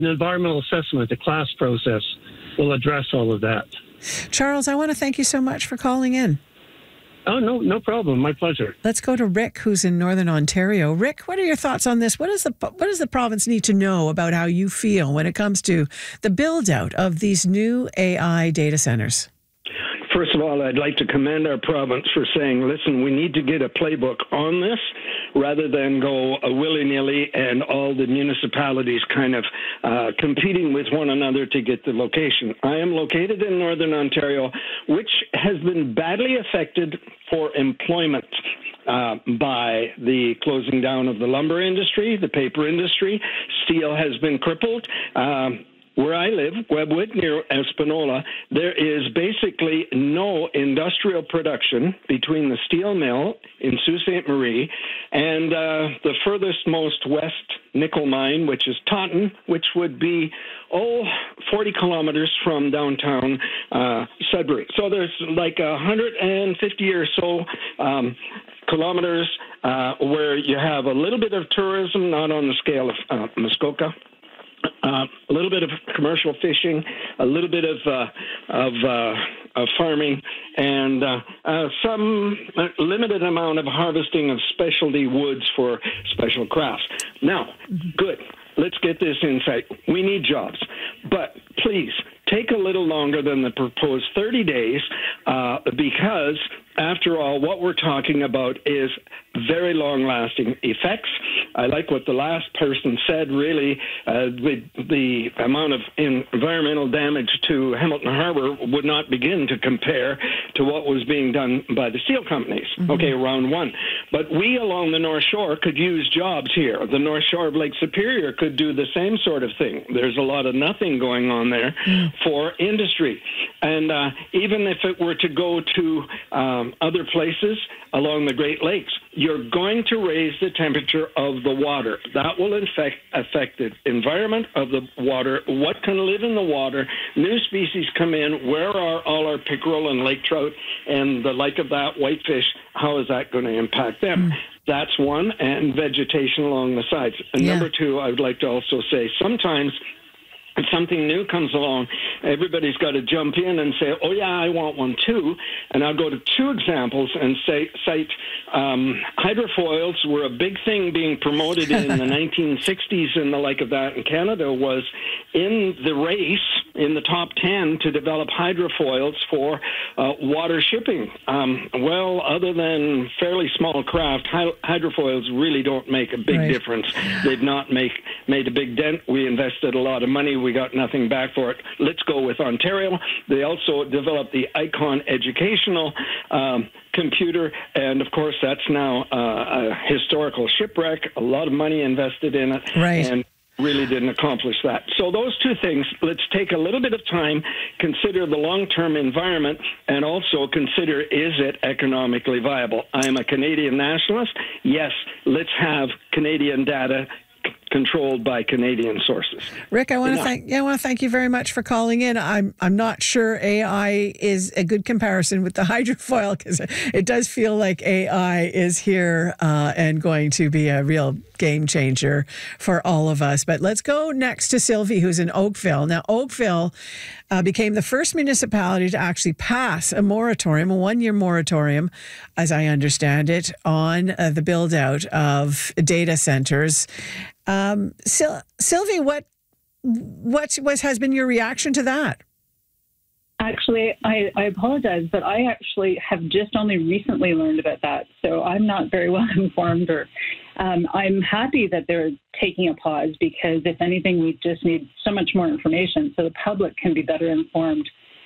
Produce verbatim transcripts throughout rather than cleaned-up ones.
An environmental assessment, the class process, will address all of that. Charles, I want to thank you so much for calling in. Oh, no, no problem. My pleasure. Let's go to Rick, who's in Northern Ontario. Rick, what are your thoughts on this? What, is the, what does the province need to know about how you feel when it comes to the build-out of these new A I data centers? First of all, I'd like to commend our province for saying, listen, we need to get a playbook on this rather than go uh, willy-nilly and all the municipalities kind of uh, competing with one another to get the location. I am located in Northern Ontario, which has been badly affected for employment uh, by the closing down of the lumber industry, the paper industry. Steel has been crippled. Um, Where I live, Webwood, near Espanola, there is basically no industrial production between the steel mill in Sault Ste. Marie and uh, the furthest most west nickel mine, which is Taunton, which would be, oh, forty kilometers from downtown uh, Sudbury. So there's like one hundred fifty or so um, kilometers uh, where you have a little bit of tourism, not on the scale of uh, Muskoka. Uh, a little bit of commercial fishing, a little bit of uh, of, uh, of farming, and uh, uh, some limited amount of harvesting of specialty woods for special crafts. Now, mm-hmm. good. Let's get this insight. We need jobs, but please take a little longer than the proposed thirty days, uh, because after all, what we're talking about is very long-lasting effects. I like what the last person said, really. Uh, the, the amount of environmental damage to Hamilton Harbor would not begin to compare to what was being done by the steel companies. Mm-hmm. Okay, round one. But we along the North Shore could use jobs here. The North Shore of Lake Superior could do the same sort of thing. There's a lot of nothing going on there mm-hmm. for industry. And uh, even if it were to go to um, other places along the Great Lakes, you're going to raise the temperature of the water. That will affect, affect the environment of the water, what can live in the water. New species come in. Where are all our pickerel and lake trout and the like of that, whitefish? How is that going to impact them? Mm. That's one, and vegetation along the sides. And yeah. number two, I would like to also say sometimes if something new comes along, everybody's got to jump in and say, oh, yeah, I want one too. And I'll go to two examples and say, cite um, hydrofoils were a big thing being promoted in the nineteen sixties and the like of that. And Canada was in the race, in the top ten, to develop hydrofoils for uh, water shipping. Um, well, other than fairly small craft, hy- hydrofoils really don't make a big right. difference. They've not make, made a big dent. We invested a lot of money. We got nothing back for it. Let's go with Ontario. They also developed the Icon Educational um, computer, and of course that's now uh, a historical shipwreck. A lot of money invested in it, right. and really didn't accomplish that. So those two things, let's take a little bit of time, consider the long-term environment, and also consider, is it economically viable? I am a Canadian nationalist. Yes, let's have Canadian data controlled by Canadian sources. Rick, I want to thank yeah, I want to thank you very much for calling in. I'm I'm not sure A I is a good comparison with the hydrofoil, because it does feel like A I is here uh, and going to be a real game changer for all of us. But let's go next to Sylvie, who's in Oakville. Now, Oakville uh, became the first municipality to actually pass a moratorium, a one-year moratorium, as I understand it, on uh, the build-out of data centers. Um, Sil- Sylvie, what what was has been your reaction to that? Actually, I, I apologize, but I actually have just only recently learned about that, so I'm not very well informed. Or um, I'm happy that they're taking a pause, because if anything, we just need so much more information so the public can be better informed.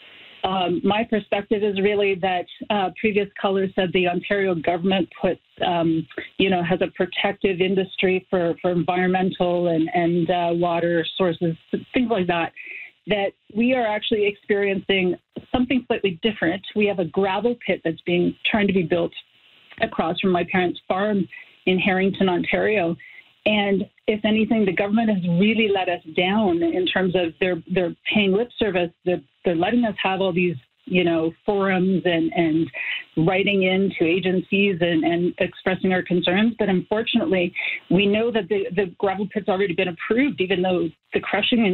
Um, my perspective is really that uh, previous callers said the Ontario government puts, um, you know, has a protective industry for, for environmental and, and uh, water sources, things like that, that we are actually experiencing something slightly different. We have a gravel pit that's being trying to be built across from my parents' farm in Harrington, Ontario. And if anything, the government has really let us down in terms of their, their paying lip service. They're, they're letting us have all these you know, forums and, and writing in to agencies and, and expressing our concerns. But unfortunately, we know that the, the gravel pit's already been approved, even though the crushing